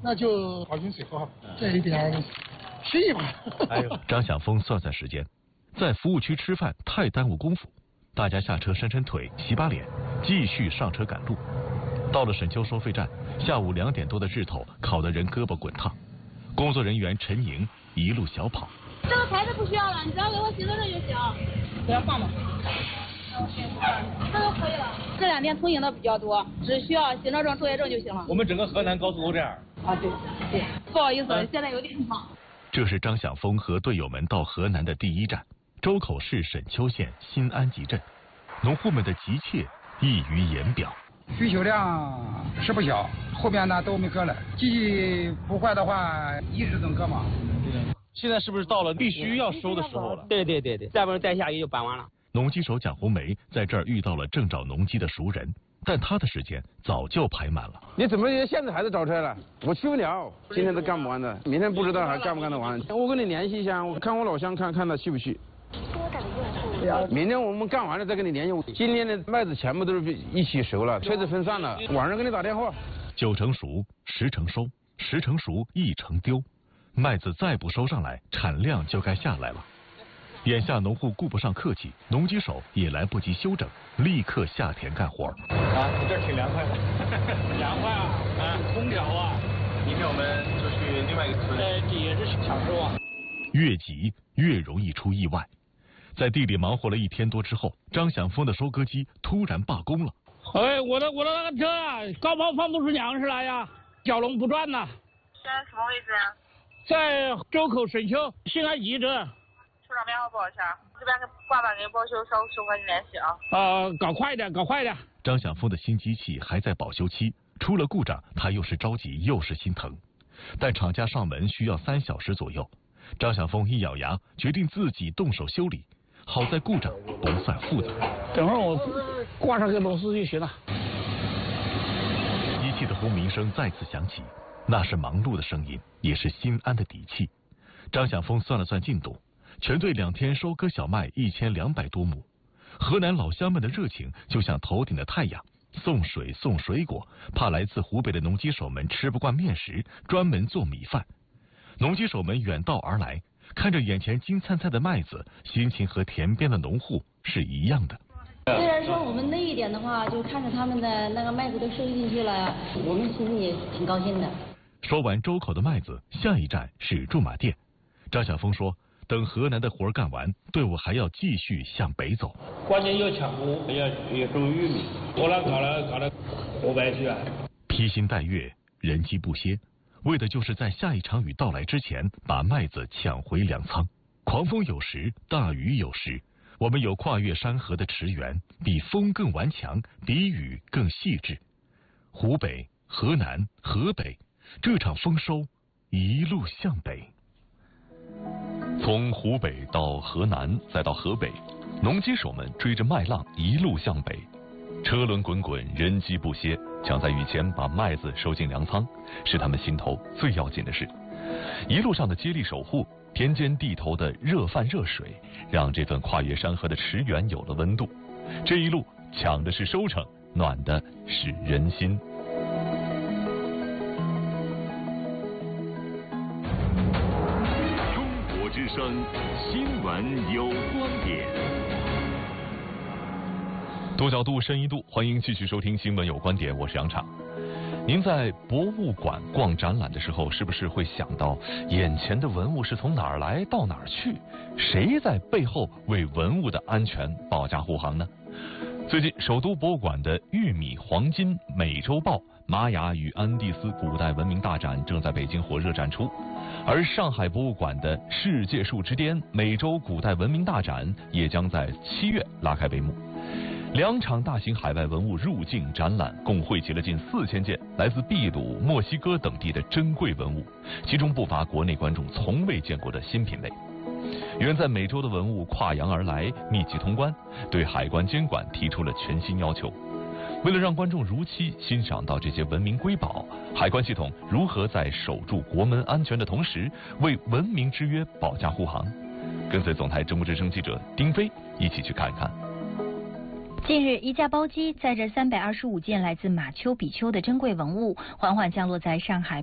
那就好运最好，这一点便宜吧。 哎呦，张晓峰算算时间，在服务区吃饭太耽误功夫，大家下车伸伸腿、洗把脸，继续上车赶路。到了沈丘收费站，下午2点多的日头烤得人胳膊滚烫。工作人员陈莹一路小跑。 这个牌子不需要了，你只要给我行车证就行。 不要放吗？ 这都可以了。这2天通行的比较多，只需要行车证、作业证就行了。 我们整个河南高速都这样。 啊，对。不好意思，现在有点忙。 这是张晓峰和队友们到河南的第一站，周口市沈丘县新安集镇。农户们的急切溢于言表。 需求量是不小，后边呢都没割了，机器不坏的话一直能割嘛。 现在是不是到了必须要收的时候了？ 对，再不然再下雨就搬完了。 农机手蒋红梅在这儿遇到了正找农机的熟人，但他的时间早就排满了。 你怎么现在还在找车了？我去不了，今天都干不完的，明天不知道还干不干得完。我跟你联系一下，我看我老乡看他去不去。明天我们干完了再跟你联系。今天的麦子全部都是一起熟了，车子分散了，晚上给你打电话。 9成熟，10成收，10成熟1成丢，麦子再不收上来，产量就该下来了。眼下农户顾不上客气，农机手也来不及休整，立刻下田干活。 啊，这挺凉快的。凉快啊！啊，空调啊！明天我们就去另外一个村。这也是享受啊。 越急越容易出意外。在地里忙活了1天多之后，张晓峰的收割机突然罢工了。 哎，我的那个车啊，高抛放不出粮食来呀，蛟龙不转呐。 现在什么位置啊？ 在周口沈丘新安集镇。 车上编号多少钱？这边挂板给报修，稍后和你联系啊。 搞快点，搞快点。 张晓峰的新机器还在保修期，出了故障，他又是着急又是心疼。但厂家上门需要3小时左右，张晓峰一咬牙，决定自己动手修理。好在故障不算复杂， 等会儿我挂上个螺丝就行了。 机器的轰鸣声再次响起，那是忙碌的声音，也是心安的底气。张晓峰算了算进度，全队2天收割小麦1200多亩。河南老乡们的热情就像头顶的太阳，送水送水果，怕来自湖北的农机手们吃不惯面食，专门做米饭。农机手们远道而来，看着眼前金灿灿的麦子，心情和田边的农户是一样的。 虽然说我们那一点的话，就看着他们的那个麦子都收进去了，我们心里也挺高兴的。 收完周口的麦子，下一站是驻马店。张晓峰说，等河南的活干完，队伍还要继续向北走。 关键要抢湖，要种玉米，我俩搞到湖北去啊。 披星戴月，人机不歇，为的就是在下一场雨到来之前，把麦子抢回粮仓。狂风有时，大雨有时，我们有跨越山河的驰援，比风更顽强，比雨更细致。湖北、河南、河北，这场丰收一路向北。从湖北到河南，再到河北，农机手们追着麦浪一路向北，车轮滚滚，人机不歇，抢在雨前把麦子收进粮仓，是他们心头最要紧的事。一路上的接力守护，田间地头的热饭热水，让这份跨越山河的驰援有了温度。这一路抢的是收成，暖的是人心。 中国之声新闻有观点。 多角度，深一度，欢迎继续收听新闻有观点，我是杨畅。您在博物馆逛展览的时候，是不是会想到眼前的文物是从哪儿来到哪儿去？谁在背后为文物的安全保驾护航呢？最近，首都博物馆的玉米、黄金、美洲豹、玛雅与安第斯古代文明大展正在北京火热展出，而上海博物馆的世界树之巅美洲古代文明大展也将在7月拉开帷幕。2场大型海外文物入境展览共汇集了近4000件来自秘鲁、墨西哥等地的珍贵文物，其中不乏国内观众从未见过的新品类。远在美洲的文物跨洋而来，密集通关，对海关监管提出了全新要求。为了让观众如期欣赏到这些文明瑰宝，海关系统如何在守住国门安全的同时，为文明之约保驾护航？跟随总台中国之声记者丁飞一起去看看。 近日，一架包机载着325件来自马丘比丘的珍贵文物，缓缓降落在上海